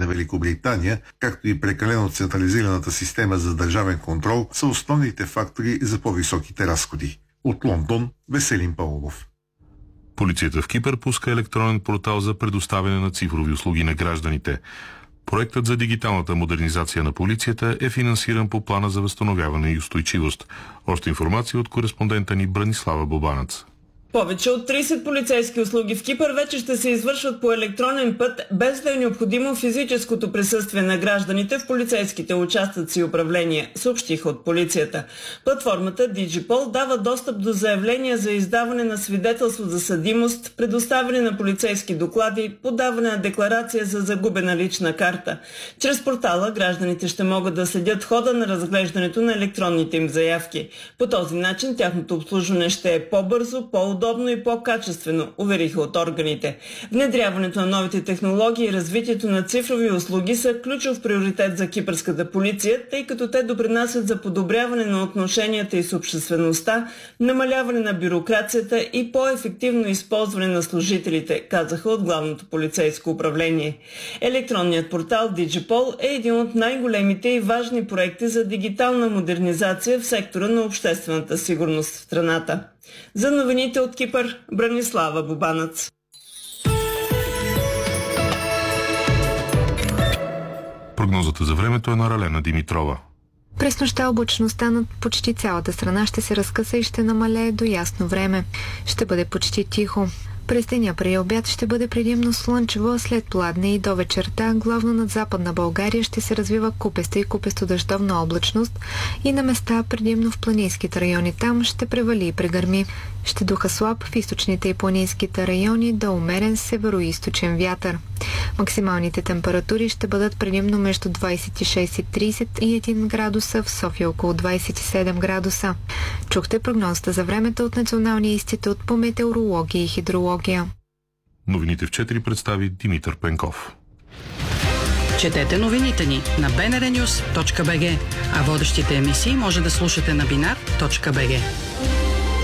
на Великобритания, както и прекалено централизираната система за държавен контрол са основните фактори за по-високите разходи. От Лондон, Веселин Павлов. Полицията в Кипър пуска електронен портал за предоставяне на цифрови услуги на гражданите. Проектът за дигиталната модернизация на полицията е финансиран по плана за възстановяване и устойчивост. Още информация от кореспондента ни Бранислава Бобанац. Повече от 30 полицейски услуги в Кипър вече ще се извършват по електронен път, без да е необходимо физическото присъствие на гражданите в полицейските участъци и управления, съобщиха от полицията. Платформата DigiPol дава достъп до заявления за издаване на свидетелство за съдимост, предоставяне на полицейски доклади, подаване на декларация за загубена лична карта. Чрез портала гражданите ще могат да следят хода на разглеждането на електронните им заявки. По този начин тяхното обслужване ще е по-бързо, по-удобно и по-качествено, увериха от органите. Внедряването на новите технологии и развитието на цифрови услуги са ключов приоритет за кипърската полиция, тъй като те допринасят за подобряване на отношенията и с обществеността, намаляване на бюрокрацията и по-ефективно използване на служителите, казаха от главното полицейско управление. Електронният портал DigiPol е един от най-големите и важни проекти за дигитална модернизация в сектора на обществената сигурност в страната. За новините от Кипър, Бранислава Бобанац. Прогнозата за времето е на Ралена Димитрова. През нощта облачността над почти цялата страна ще се разкъса и ще намалее до ясно време. Ще бъде почти тихо. През деня при обяд ще бъде предимно слънчево, а след пладне и до вечерта, главно над Западна България, ще се развива купеста и купесто-дъждовна облачност и на места предимно в планинските райони. Там ще превали и прегърми. Ще духа слаб в източните и планинските райони до умерен североизточен вятър. Максималните температури ще бъдат предимно между 26 и 31 градуса, в София около 27 градуса. Чухте прогнозата за времето от Националния институт по метеорология и хидрология. Новините в 4 представи Димитър Пенков. Четете новините ни на bnrnews.bg, а водещите емисии може да слушате на binar.bg.